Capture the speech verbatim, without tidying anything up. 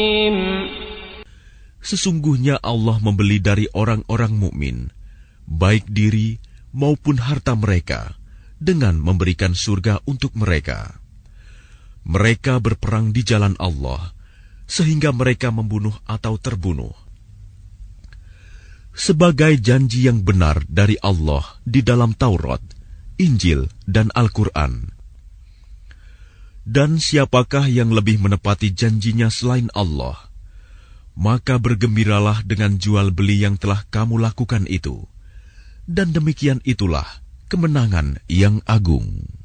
Sesungguhnya Allah membeli dari orang-orang mukmin, baik diri maupun harta mereka, dengan memberikan surga untuk mereka. Mereka berperang di jalan Allah, sehingga mereka membunuh atau terbunuh. Sebagai janji yang benar dari Allah di dalam Taurat, Injil, dan Al-Quran. Dan siapakah yang lebih menepati janjinya selain Allah? Maka bergembiralah dengan jual beli yang telah kamu lakukan itu. Dan demikian itulah kemenangan yang agung.